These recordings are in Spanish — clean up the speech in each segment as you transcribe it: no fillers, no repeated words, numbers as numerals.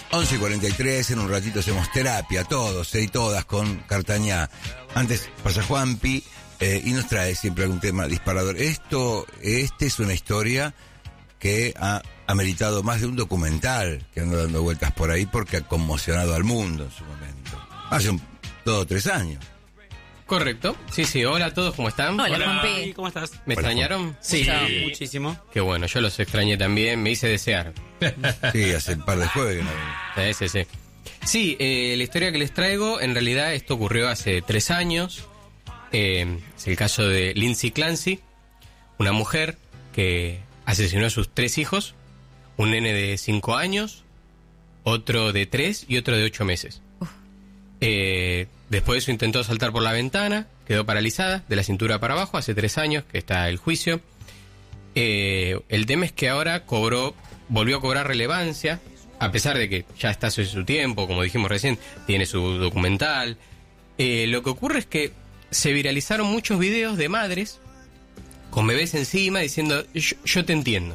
11:43, en un ratito hacemos terapia, todos y todas, con Cartañá. Antes pasa Juanpi y nos trae siempre algún tema disparador. Este es una historia que ha ameritado más de un documental que anda dando vueltas por ahí porque ha conmocionado al mundo en su momento. Hace 2 o 3 años. Correcto. Sí. Hola a todos, ¿cómo están? Hola, Juanpi. ¿Cómo estás? ¿Me extrañaron? Sí, muchísimo. Qué bueno, yo los extrañé también, me hice desear. Sí, hace un par de jueves que no vengo. Sí. Sí, la historia que les traigo, en realidad esto ocurrió hace 3 años. Es el caso de Lindsay Clancy, una mujer que asesinó a sus 3 hijos, un nene de 5 años, otro de 3 y otro de 8 meses. Después de eso intentó saltar por la ventana, quedó paralizada de la cintura para abajo, hace 3 años que está el juicio. El tema es que ahora volvió a cobrar relevancia, a pesar de que ya está hace su tiempo, como dijimos recién, tiene su documental. Lo que ocurre es que se viralizaron muchos videos de madres con bebés encima diciendo, yo te entiendo.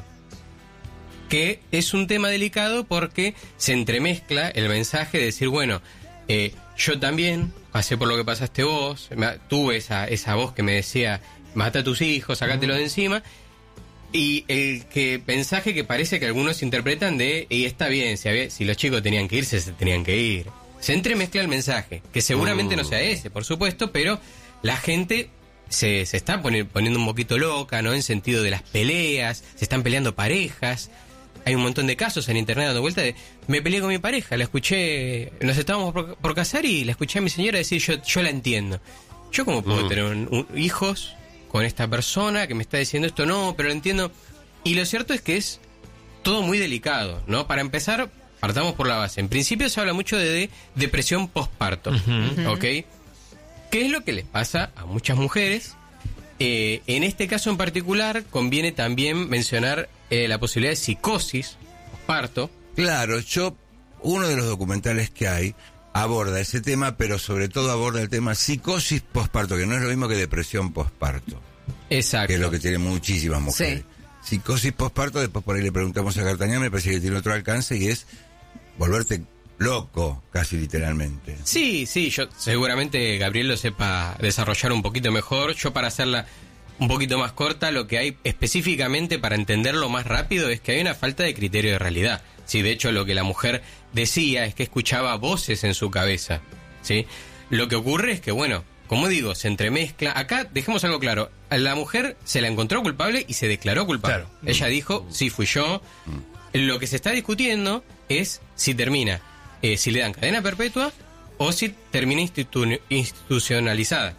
Que es un tema delicado porque se entremezcla el mensaje de decir, bueno, yo también pasé por lo que pasaste vos, tuve esa voz que me decía, mata a tus hijos, sacátelos de encima, y el mensaje que parece que algunos interpretan y está bien, si los chicos tenían que irse, se tenían que ir. Se entremezcla el mensaje, que seguramente no sea ese, por supuesto, pero la gente se está poniendo un poquito loca, ¿no? En sentido de las peleas, se están peleando parejas. Hay un montón de casos en internet dando vuelta de, me peleé con mi pareja, la escuché, nos estábamos por casar y la escuché a mi señora decir, yo la entiendo. Yo cómo puedo tener hijos con esta persona que me está diciendo esto, no, pero lo entiendo. Y lo cierto es que es todo muy delicado, ¿no? Para empezar, partamos por la base. En principio se habla mucho de depresión postparto, ¿ok? ¿Qué es lo que les pasa a muchas mujeres? En este caso en particular conviene también mencionar la posibilidad de psicosis postparto. Claro, uno de los documentales que hay aborda ese tema, pero sobre todo aborda el tema psicosis postparto, que no es lo mismo que depresión postparto. Exacto. Que es lo que tienen muchísimas mujeres. Sí. Psicosis postparto, después por ahí le preguntamos a Cartañá, me parece que tiene otro alcance y es volverte loco, casi literalmente. Sí, yo seguramente Gabriel lo sepa desarrollar un poquito mejor. Yo, para hacerla un poquito más corta, lo que hay específicamente para entenderlo más rápido es que hay una falta de criterio de realidad. Sí, de hecho lo que la mujer decía es que escuchaba voces en su cabeza, ¿sí? Lo que ocurre es que, bueno, como digo, se entremezcla. Acá dejemos algo claro, a la mujer se la encontró culpable y se declaró culpable. Claro. Ella dijo, sí, fui yo. Lo que se está discutiendo es si termina, si le dan cadena perpetua o si termina institucionalizada,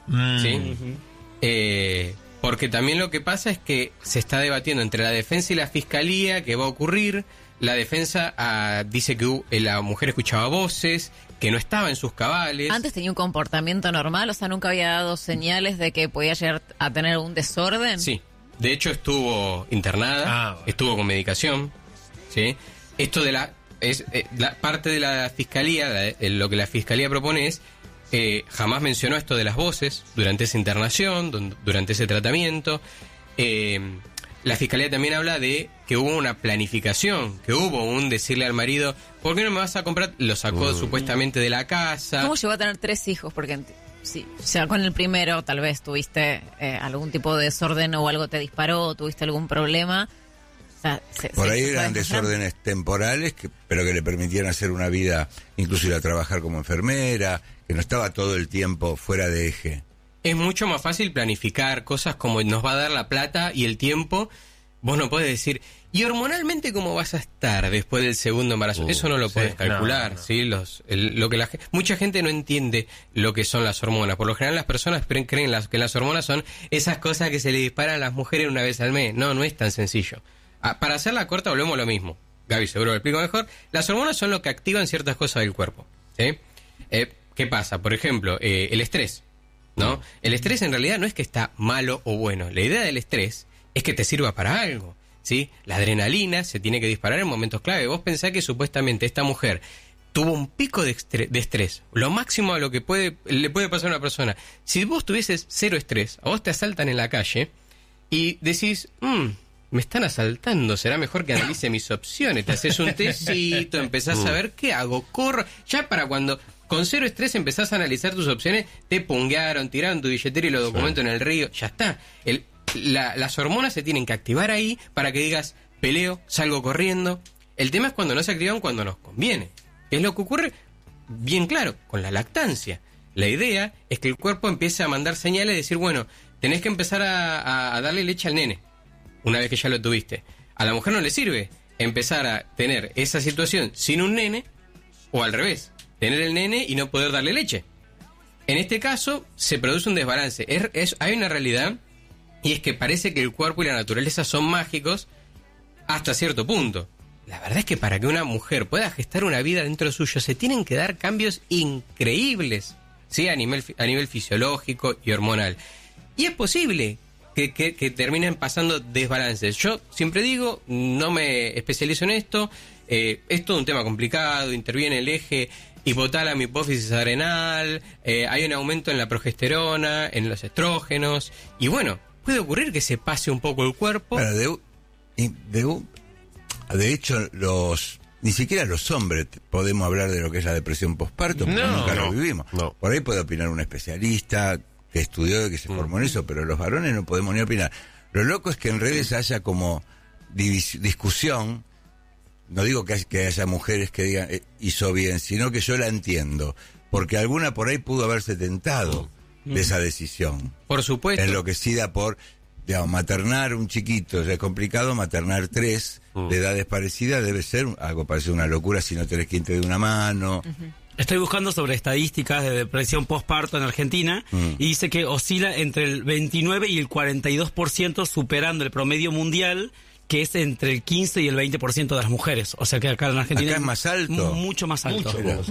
¿sí? Porque también lo que pasa es que se está debatiendo entre la defensa y la fiscalía qué va a ocurrir. La defensa dice que la mujer escuchaba voces, que no estaba en sus cabales. ¿Antes tenía un comportamiento normal? O sea, ¿nunca había dado señales de que podía llegar a tener algún desorden? Sí, de hecho estuvo internada, estuvo con medicación, ¿sí? Esto de la parte de la fiscalía, lo que la fiscalía propone es, jamás mencionó esto de las voces durante esa internación, durante ese tratamiento. La fiscalía también habla de que hubo una planificación, que hubo un decirle al marido, ¿por qué no me vas a comprar? Lo sacó supuestamente de la casa. ¿Cómo llegó a tener 3 hijos? Porque sí, o sea, con el primero tal vez tuviste algún tipo de desorden o algo te disparó, o tuviste algún problema. O sea, por ahí eran desórdenes temporales, pero que le permitían hacer una vida, incluso ir a trabajar como enfermera, que no estaba todo el tiempo fuera de eje. Es mucho más fácil planificar cosas como nos va a dar la plata y el tiempo. Vos no podés decir, ¿y hormonalmente cómo vas a estar después del segundo embarazo? Eso no lo podés calcular, no. ¿Sí? Mucha gente no entiende lo que son las hormonas. Por lo general las personas creen que las hormonas son esas cosas que se le disparan a las mujeres una vez al mes. No es tan sencillo. Para hacerla corta, volvemos a lo mismo. Gaby seguro lo explico mejor. Las hormonas son lo que activan ciertas cosas del cuerpo, ¿sí? ¿Qué pasa? Por ejemplo, el estrés, ¿no? El estrés en realidad no es que está malo o bueno. La idea del estrés es que te sirva para algo, ¿sí? La adrenalina se tiene que disparar en momentos clave. Vos pensás que supuestamente esta mujer tuvo un pico de estrés, lo máximo a lo que le puede pasar a una persona. Si vos tuvieses 0 estrés, a vos te asaltan en la calle y decís, me están asaltando, será mejor que analice mis opciones. Te haces un tecito, empezás a ver qué hago, corro. Ya para cuando con cero estrés empezás a analizar tus opciones, te punguearon, tiraron tu billetera y los documentos en el río, ya está. Las hormonas se tienen que activar ahí para que digas, peleo, salgo corriendo. El tema es cuando no se activan cuando nos conviene. Es lo que ocurre, bien claro, con la lactancia. La idea es que el cuerpo empiece a mandar señales y decir, bueno, tenés que empezar a darle leche al nene, una vez que ya lo tuviste. A la mujer no le sirve empezar a tener esa situación sin un nene, o al revés, tener el nene y no poder darle leche. En este caso, se produce un desbalance. Hay una realidad, y es que parece que el cuerpo y la naturaleza son mágicos hasta cierto punto. La verdad es que para que una mujer pueda gestar una vida dentro suyo, se tienen que dar cambios increíbles, ¿sí? A nivel fisiológico y hormonal. Y es posible que terminen pasando desbalances. Yo siempre digo, no me especializo en esto, es todo un tema complicado, interviene el eje hipotálamo, hipófisis adrenal, hay un aumento en la progesterona, en los estrógenos, y bueno, puede ocurrir que se pase un poco el cuerpo. Bueno, de hecho, ni siquiera los hombres podemos hablar de lo que es la depresión postparto, porque nunca lo vivimos. No. Por ahí puede opinar un especialista que estudió y que se formó en eso, pero los varones no podemos ni opinar. Lo loco es que en redes haya como discusión. No digo que haya mujeres que digan hizo bien, sino que yo la entiendo, porque alguna por ahí pudo haberse tentado de esa decisión. Por supuesto. Enloquecida por, digamos, maternar un chiquito, ya es complicado, maternar 3 de edades parecidas debe ser algo parecido a una locura si no tenés quien te dé una mano. Estoy buscando sobre estadísticas de depresión postparto en Argentina y dice que oscila entre el 29 y el 42%, superando el promedio mundial, que es entre el 15 y el 20% de las mujeres. O sea que acá en Argentina acá es más alto. Mucho más alto.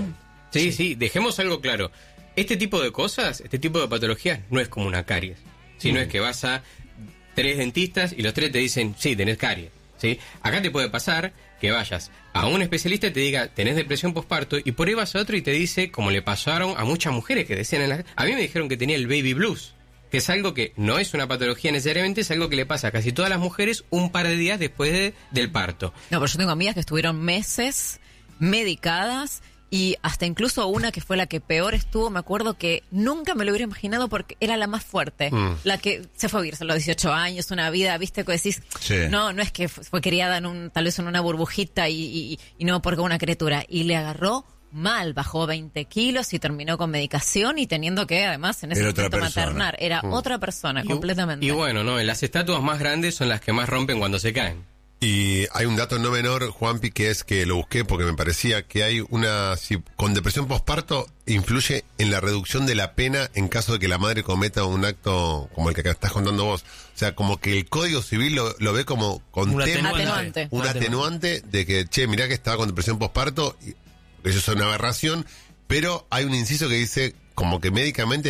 Sí, dejemos algo claro. Este tipo de cosas, este tipo de patologías no es como una caries. Sino es que vas a 3 dentistas y los 3 te dicen, sí, tenés caries. ¿Sí? Acá te puede pasar que vayas a un especialista y te diga, tenés depresión postparto, y por ahí vas a otro y te dice, como le pasaron a muchas mujeres que decían a mí me dijeron que tenía el baby blues, que es algo que no es una patología necesariamente, es algo que le pasa a casi todas las mujeres un par de días después del parto. No, pero yo tengo amigas que estuvieron meses medicadas, y hasta incluso una que fue la que peor estuvo, me acuerdo que nunca me lo hubiera imaginado porque era la más fuerte, la que se fue a vivirse a los 18 años, una vida, viste, que decís, no es que fue criada tal vez en una burbujita y no porque una criatura, y le agarró mal, bajó 20 kilos y terminó con medicación y teniendo que además en ese momento maternar, era otra persona completamente. Y bueno, no, las estatuas más grandes son las que más rompen cuando se caen. Y hay un dato no menor, Juanpi, que es que lo busqué porque me parecía que hay con depresión postparto influye en la reducción de la pena en caso de que la madre cometa un acto como el que acá estás contando vos. O sea, como que el Código Civil lo ve como un atenuante de que, che, mirá que estaba con depresión postparto, y eso es una aberración, pero hay un inciso que dice como que médicamente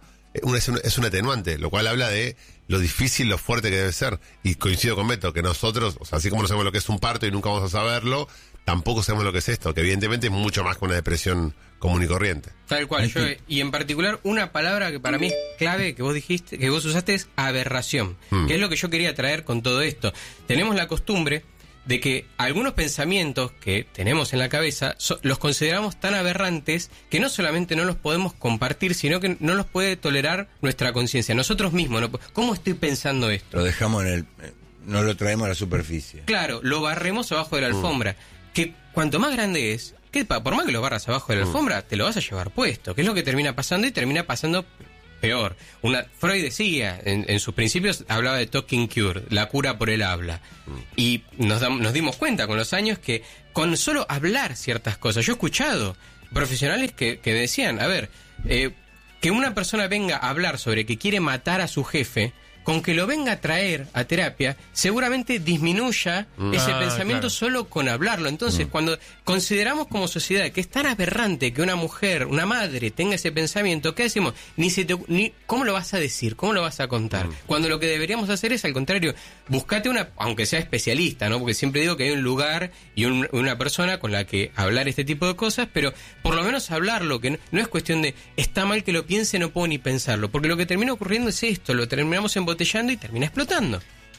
es un atenuante, lo cual habla de lo difícil, lo fuerte que debe ser. Y coincido con Beto, que nosotros, o sea, así como no sabemos lo que es un parto y nunca vamos a saberlo, tampoco sabemos lo que es esto, que evidentemente es mucho más que una depresión común y corriente. Tal cual, y en particular una palabra que para mí es clave, que vos dijiste, que vos usaste, es aberración, que es lo que yo quería traer con todo esto. Tenemos la costumbre de que algunos pensamientos que tenemos en la cabeza los consideramos tan aberrantes que no solamente no los podemos compartir, sino que no los puede tolerar nuestra conciencia, nosotros mismos. ¿Cómo estoy pensando esto? Lo dejamos no lo traemos a la superficie. Claro, lo barremos abajo de la alfombra. Que cuanto más grande es, por más que lo barras abajo de la alfombra, te lo vas a llevar puesto, que es lo que termina pasando, y termina pasando peor. Freud decía, en sus principios hablaba de talking cure, la cura por el habla. Y nos dimos cuenta con los años que con solo hablar ciertas cosas, yo he escuchado profesionales que decían, a ver, que una persona venga a hablar sobre que quiere matar a su jefe, con que lo venga a traer a terapia, seguramente disminuya ese pensamiento solo con hablarlo. Entonces, cuando consideramos como sociedad que es tan aberrante que una mujer, una madre, tenga ese pensamiento, ¿qué decimos? ¿Cómo lo vas a decir? ¿Cómo lo vas a contar? Cuando lo que deberíamos hacer es, al contrario, buscate aunque sea especialista, ¿no? Porque siempre digo que hay un lugar y una persona con la que hablar este tipo de cosas, pero por lo menos hablarlo, que no es cuestión de, está mal que lo piense, no puedo ni pensarlo, porque lo que termina ocurriendo es esto, lo terminamos embotellando y termina explotando.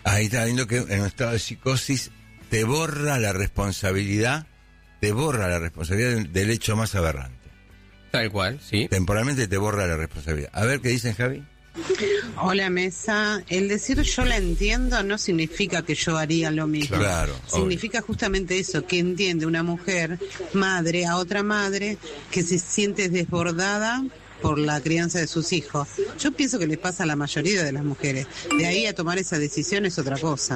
Ahí está viendo que en un estado de psicosis te borra la responsabilidad del hecho más aberrante. Tal cual, sí. Temporalmente te borra la responsabilidad. A ver qué dicen, Javi. Hola, Mesa. El decir yo la entiendo no significa que yo haría lo mismo. Claro. Significa justamente eso, que entiende una mujer, madre, a otra madre, que se siente desbordada por la crianza de sus hijos. Yo pienso que les pasa a la mayoría de las mujeres. De ahí a tomar esa decisión es otra cosa.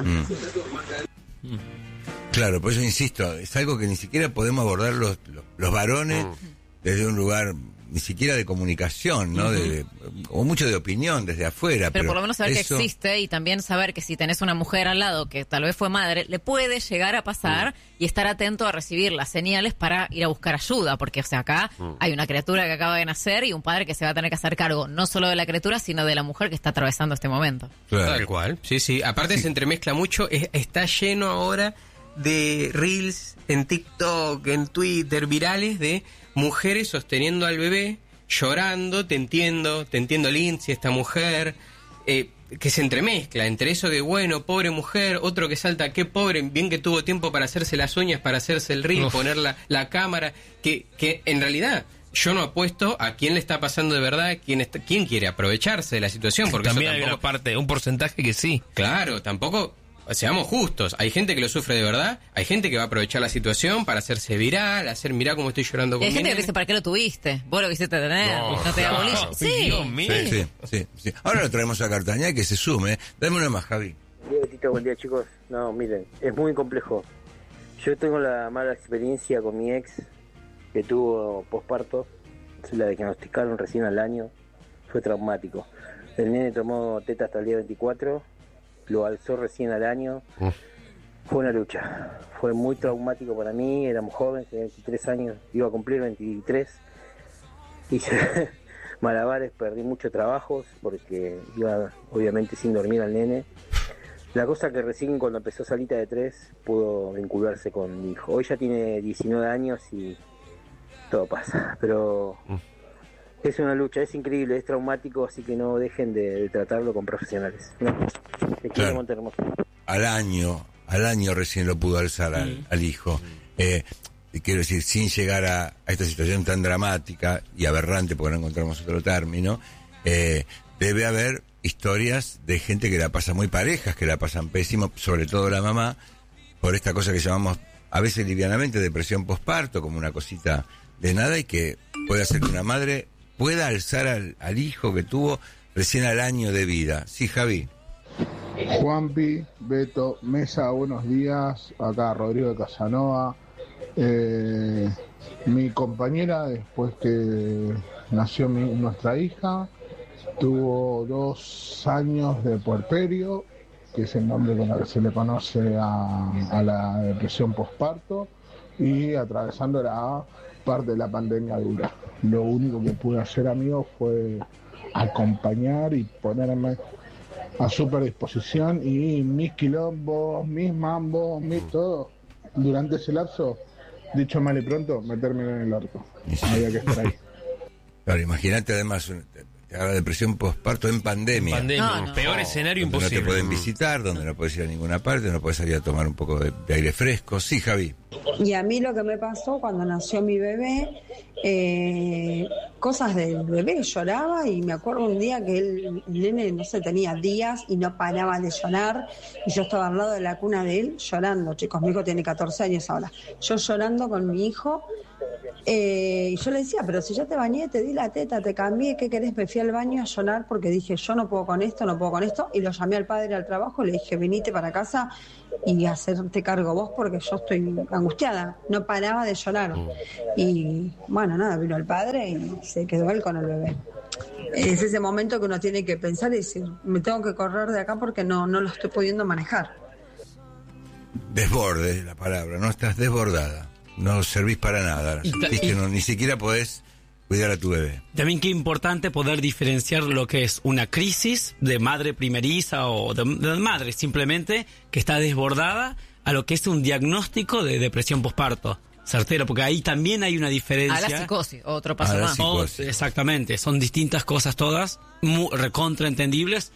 Claro, por eso insisto, es algo que ni siquiera podemos abordar los varones desde un lugar ni siquiera de comunicación, ¿no? O mucho de opinión desde afuera. Pero por lo menos saber eso... que existe y también saber que si tenés una mujer al lado que tal vez fue madre, le puede llegar a pasar y estar atento a recibir las señales para ir a buscar ayuda, porque o sea, acá hay una criatura que acaba de nacer y un padre que se va a tener que hacer cargo no solo de la criatura, sino de la mujer que está atravesando este momento. Claro. Tal cual, sí. Aparte se entremezcla mucho, está lleno ahora de reels en TikTok, en Twitter, virales de mujeres sosteniendo al bebé, llorando, te entiendo Lindsay, esta mujer, que se entremezcla entre eso de, bueno, pobre mujer, otro que salta, qué pobre, bien que tuvo tiempo para hacerse las uñas, para hacerse el reel, poner la cámara, que en realidad yo no apuesto a quién le está pasando de verdad, quién quiere aprovecharse de la situación, porque también eso tampoco, hay una parte, un porcentaje que sí. Claro, tampoco... Seamos justos, hay gente que lo sufre de verdad, hay gente que va a aprovechar la situación para hacerse viral, hacer mirá cómo estoy llorando con Hay mi gente que nene. dice, ¿para qué lo tuviste? Vos lo quisiste tener, no te da bolilla. Sí. Dios mío. Sí. Ahora lo traemos a Cartañá, que se sume. Dame una más, Javi. Buen día, chicos. No, miren, es muy complejo. Yo tengo la mala experiencia con mi ex, que tuvo posparto. Se la diagnosticaron recién al año. Fue traumático. El nene tomó teta hasta el día 24. Lo alzó recién al año. Fue una lucha. Fue muy traumático para mí. Éramos jóvenes, tenía 23 años. Iba a cumplir 23. Hice malabares, perdí muchos trabajos porque iba obviamente sin dormir al nene. La cosa que recién cuando empezó Salita de 3 pudo vincularse con mi hijo. Hoy ya tiene 19 años y todo pasa. Pero es una lucha, es increíble, es traumático, así que no dejen de tratarlo con profesionales. No, te quiero, Montermoso. Al año recién lo pudo alzar al hijo. Quiero decir, sin llegar a esta situación tan dramática y aberrante, porque no encontramos otro término, debe haber historias de gente que la pasa muy parejas, que la pasan pésimo, sobre todo la mamá, por esta cosa que llamamos a veces livianamente depresión posparto, como una cosita de nada, y que puede hacer que una madre pueda alzar al hijo que tuvo recién al año de vida. Sí, Javi. Juanpi, Beto, Mesa, buenos días. Acá Rodrigo de Casanova. Mi compañera, después que nació nuestra hija, tuvo 2 años de puerperio, que es el nombre con el que se le conoce a la depresión posparto, y atravesando la parte de la pandemia dura. Lo único que pude hacer, amigo, fue acompañar y ponerme a su predisposición, y mis quilombos, mis mambos, mis todo, durante ese lapso, dicho mal y pronto, meterme en el orto. Había que estar ahí. Claro, imagínate además la depresión posparto en pandemia. No. Peor escenario donde imposible. No te pueden visitar, donde no puedes ir a ninguna parte, no puedes salir a tomar un poco de aire fresco. Sí, Javi. Y a mí lo que me pasó cuando nació mi bebé, cosas del bebé, lloraba, y me acuerdo un día que el nene, no sé, tenía días y no paraba de llorar, y yo estaba al lado de la cuna de él llorando, chicos, mi hijo tiene 14 años ahora, yo llorando con mi hijo. Y yo le decía, pero si ya te bañé, te di la teta, te cambié, ¿qué querés? Me fui al baño a llorar porque dije, yo no puedo con esto, y lo llamé al padre al trabajo, le dije, venite para casa y hacerte cargo vos porque yo estoy angustiada. No paraba de llorar. Y bueno, nada, vino el padre y se quedó él con el bebé. Es ese momento que uno tiene que pensar y decir, me tengo que correr de acá porque no lo estoy pudiendo manejar. Desborde la palabra, no estás desbordada. No servís para nada. Sentís que ni siquiera podés cuidar a tu bebé. También qué importante poder diferenciar lo que es una crisis de madre primeriza o de madre simplemente que está desbordada a lo que es un diagnóstico de depresión posparto. Certero, porque ahí también hay una diferencia. A la psicosis, otro paso más. Exactamente, son distintas cosas todas, muy recontraentendibles.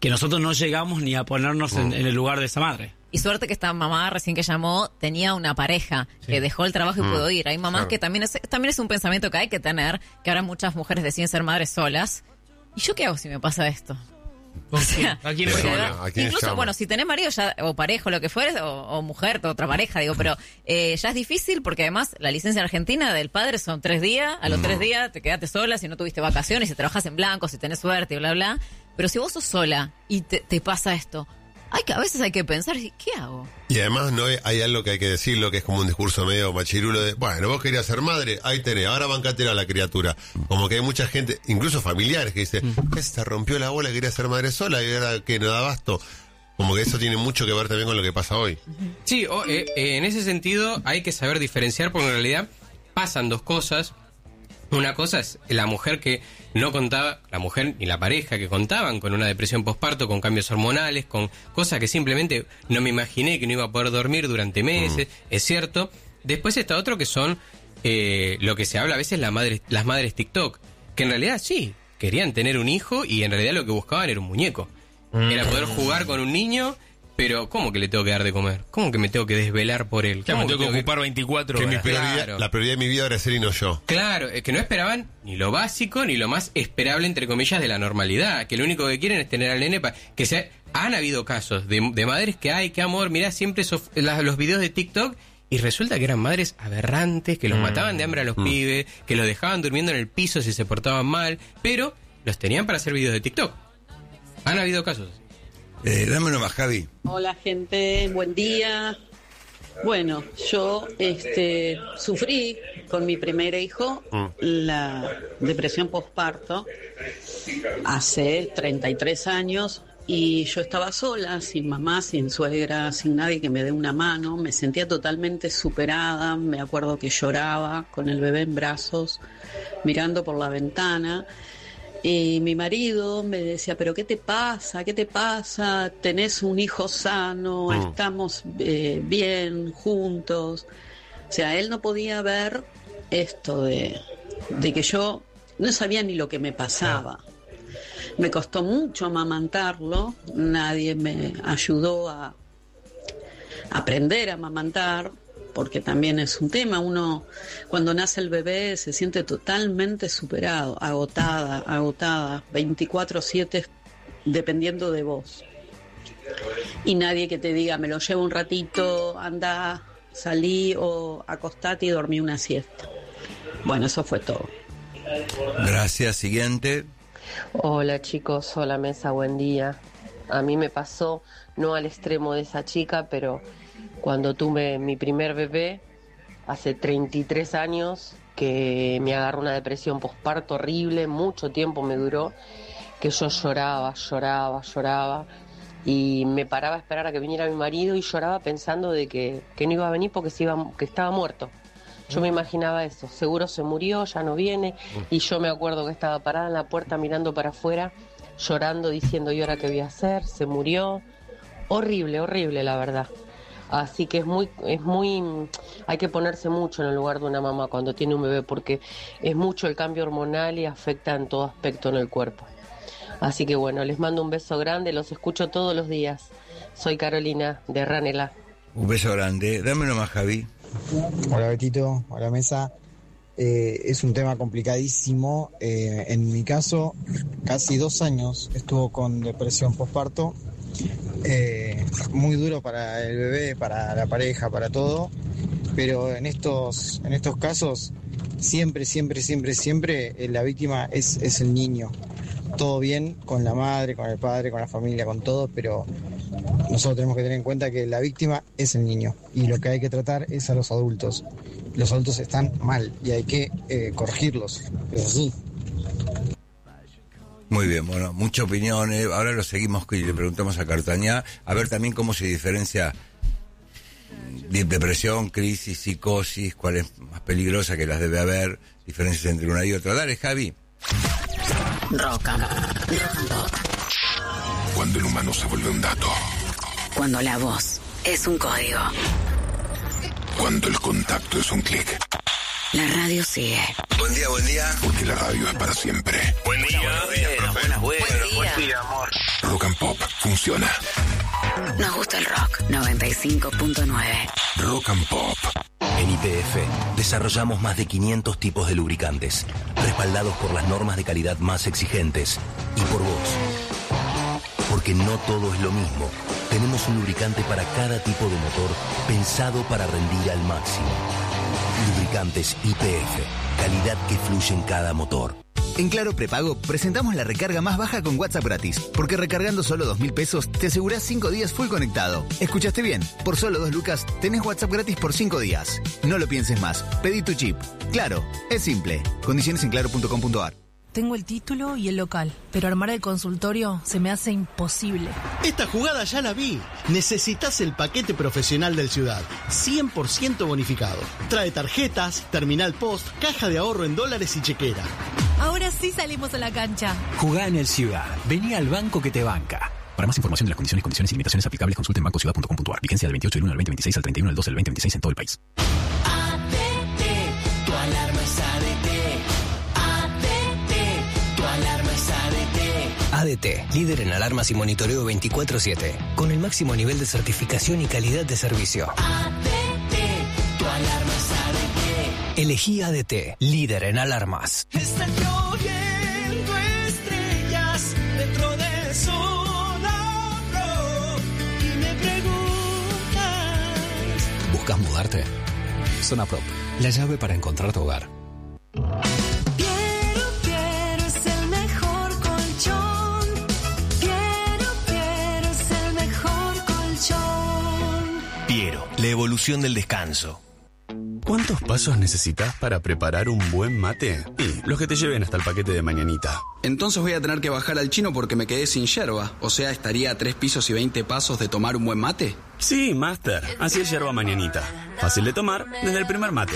que nosotros no llegamos ni a ponernos en el lugar de esa madre. Y suerte que esta mamá recién que llamó tenía una pareja que dejó el trabajo y pudo ir. Hay mamás que también es un pensamiento que hay que tener, que ahora muchas mujeres deciden ser madres solas. ¿Y yo qué hago si me pasa esto? O sea, ¿A quién incluso, llama? bueno, si tenés marido ya, o pareja, o lo que fuere, o mujer, otra pareja, digo, pero ya es difícil porque además la licencia en Argentina del padre son 3 días, a los 3 días te quedaste sola si no tuviste vacaciones, si trabajas en blanco, si tenés suerte, bla, bla. Pero si vos sos sola y te pasa esto, a veces hay que pensar, ¿qué hago? Y además no hay algo que hay que decirlo, que es como un discurso medio machirulo de, bueno, vos querías ser madre, ahí tenés, ahora bancatela a la criatura. Como que hay mucha gente, incluso familiares, que dice, se rompió la bola, quería ser madre sola y ahora que no da abasto. Como que eso tiene mucho que ver también con lo que pasa hoy. Sí, en ese sentido hay que saber diferenciar, porque en realidad pasan dos cosas. Una cosa es la mujer que no contaba, la mujer y la pareja que contaban con una depresión posparto, con cambios hormonales, con cosas que simplemente no me imaginé que no iba a poder dormir durante meses, es cierto. Después está otro que son lo que se habla a veces las madres TikTok, que en realidad sí, querían tener un hijo y en realidad lo que buscaban era un muñeco. Era poder jugar con un niño. Pero, ¿cómo que le tengo que dar de comer? ¿Cómo que me tengo que desvelar por él? Ya me tengo que ocupar 24 que horas. La prioridad de mi vida era ser y no yo. Claro, es que no esperaban ni lo básico ni lo más esperable, entre comillas, de la normalidad. Que lo único que quieren es tener al nene Han habido casos de madres que, ay, qué amor, mirá siempre los videos de TikTok. Y resulta que eran madres aberrantes, que los mataban de hambre a los pibes, que los dejaban durmiendo en el piso si se portaban mal, pero los tenían para hacer videos de TikTok. Han habido casos. Dame uno más, Javi. Hola, gente, buen día. Bueno, yo sufrí con mi primer hijo la depresión postparto hace 33 años y yo estaba sola, sin mamá, sin suegra, sin nadie que me dé una mano. Me sentía totalmente superada, me acuerdo que lloraba con el bebé en brazos, mirando por la ventana. Y mi marido me decía, pero ¿qué te pasa? ¿Qué te pasa? Tenés un hijo sano, estamos bien juntos. O sea, él no podía ver esto de que yo no sabía ni lo que me pasaba. Me costó mucho amamantarlo, nadie me ayudó a aprender a amamantar, porque también es un tema. Uno, cuando nace el bebé, se siente totalmente superado, agotada, 24/7, dependiendo de vos. Y nadie que te diga, me lo llevo un ratito, anda, salí o acostate y dormí una siesta. Bueno, eso fue todo. Gracias, siguiente. Hola chicos, hola mesa, buen día. A mí me pasó, no al extremo de esa chica, pero cuando tuve mi primer bebé, hace 33 años, que me agarró una depresión posparto horrible, mucho tiempo me duró, que yo lloraba, y me paraba a esperar a que viniera mi marido y lloraba pensando de que no iba a venir porque que estaba muerto. Yo me imaginaba eso, seguro se murió, ya no viene, y yo me acuerdo que estaba parada en la puerta mirando para afuera, llorando, diciendo, ¿y ahora qué voy a hacer? Se murió. Horrible, la verdad. Así que es muy, hay que ponerse mucho en el lugar de una mamá cuando tiene un bebé, porque es mucho el cambio hormonal y afecta en todo aspecto en el cuerpo. Así que bueno, les mando un beso grande, los escucho todos los días. Soy Carolina de Ranela. Un beso grande. Dame uno más, Javi. Hola Betito, hola mesa. Es un tema complicadísimo. En mi caso, casi 2 años estuvo con depresión postparto. Muy duro para el bebé, para la pareja, para todo. Pero en estos casos, siempre la víctima es el niño. Todo bien con la madre, con el padre, con la familia, con todo, pero nosotros tenemos que tener en cuenta que la víctima es el niño y lo que hay que tratar es a los adultos. Los adultos están mal y hay que corregirlos. Es así. Muy bien, bueno, mucha opinión. Ahora lo seguimos y le preguntamos a Cartañá a ver también cómo se diferencia depresión, crisis, psicosis, cuál es más peligrosa, que las debe haber, diferencias entre una y otra. Dale, Javi. Rock and Pop. Cuando el humano se vuelve un dato. Cuando la voz es un código. Cuando el contacto es un clic. La radio sigue. Buen día. Porque la radio es para siempre. Buen día. Buenas. Buen día, amor. Rock and Pop funciona. Nos gusta el rock. 95.9. Rock and Pop. En YPF desarrollamos más de 500 tipos de lubricantes, respaldados por las normas de calidad más exigentes y por vos. Porque no todo es lo mismo. Tenemos un lubricante para cada tipo de motor pensado para rendir al máximo. Lubricantes YPF, calidad que fluye en cada motor. En Claro Prepago presentamos la recarga más baja con WhatsApp gratis, porque recargando solo 2.000 pesos te asegurás 5 días full conectado. ¿Escuchaste bien? Por solo 2 lucas tenés WhatsApp gratis por 5 días. No lo pienses más, pedí tu chip. Claro, es simple. Condiciones en claro.com.ar. Tengo el título y el local, pero armar el consultorio se me hace imposible. Esta jugada ya la vi. Necesitas el paquete profesional del Ciudad, 100% bonificado. Trae tarjetas, terminal post, caja de ahorro en dólares y chequera. Ahora sí salimos a la cancha. Jugá en el Ciudad. Vení al banco que te banca. Para más información de las condiciones y limitaciones aplicables, consulte en bancociudad.com.ar. Vigencia del 28 del 1 al 2026 al 31 del 12 del 2026 en todo el país. ADT, tu alarma es ADT. Tu alarma es ADT. ADT, líder en alarmas y monitoreo 24/7, con el máximo nivel de certificación y calidad de servicio. ADT, tu alarma es ADT. Elegí ADT, líder en alarmas. Están lloviendo estrellas dentro de Zona Pro y me preguntas. ¿Buscas mudarte? Zona Pro, la llave para encontrar tu hogar. Piero, la evolución del descanso. ¿Cuántos pasos necesitas para preparar un buen mate? Y los que te lleven hasta el paquete de mañanita. Entonces voy a tener que bajar al chino porque me quedé sin yerba. O sea, estaría a 3 pisos y 20 pasos de tomar un buen mate. Sí, Master. Así es yerba mañanita. Fácil de tomar desde el primer mate.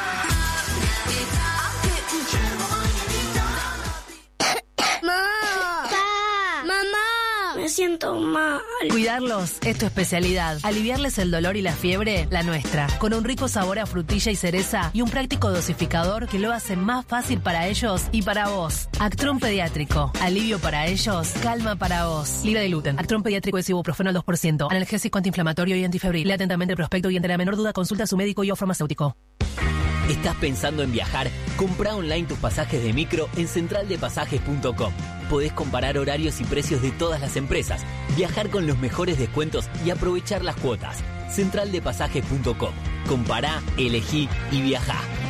Me siento mal. Cuidarlos es tu especialidad. Aliviarles el dolor y la fiebre, la nuestra. Con un rico sabor a frutilla y cereza y un práctico dosificador que lo hace más fácil para ellos y para vos. Actron Pediátrico. Alivio para ellos, calma para vos. Libre de gluten. Actron Pediátrico es ibuprofeno al 2%. Analgésico, antiinflamatorio y antifebril. Lee atentamente el prospecto y ante la menor duda consulta a su médico y o farmacéutico. ¿Estás pensando en viajar? Comprá online tus pasajes de micro en centraldepasajes.com. Podés comparar horarios y precios de todas las empresas, viajar con los mejores descuentos y aprovechar las cuotas. Centraldepasajes.com. Compará, elegí y viajá.